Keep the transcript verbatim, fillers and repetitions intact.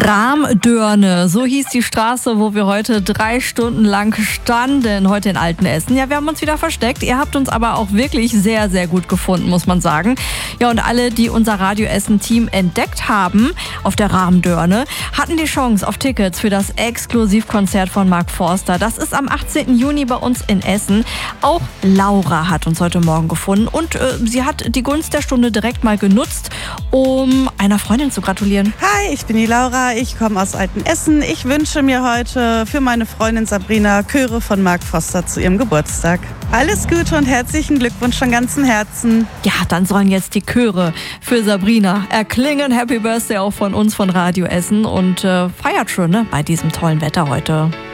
Rahmdörne, so hieß die Straße, wo wir heute drei Stunden lang standen, heute in Altenessen. Ja, wir haben uns wieder versteckt. Ihr habt uns aber auch wirklich sehr, sehr gut gefunden, muss man sagen. Ja, und alle, die unser Radio Essen-Team entdeckt haben auf der Rahmdörne, hatten die Chance auf Tickets für das Exklusivkonzert von Mark Forster. Das ist am achtzehnten Juni bei uns in Essen. Auch Laura hat uns heute Morgen gefunden und äh, sie hat die Gunst der Stunde direkt mal genutzt, um einer Freundin zu gratulieren. Hi, ich bin die Laura. Ich komme aus Altenessen. Ich wünsche mir heute für meine Freundin Sabrina Chöre von Mark Forster zu ihrem Geburtstag. Alles Gute und herzlichen Glückwunsch von ganzem Herzen. Ja, dann sollen jetzt die Chöre für Sabrina erklingen. Happy Birthday auch von uns von Radio Essen und äh, feiert schön, ne, bei diesem tollen Wetter heute.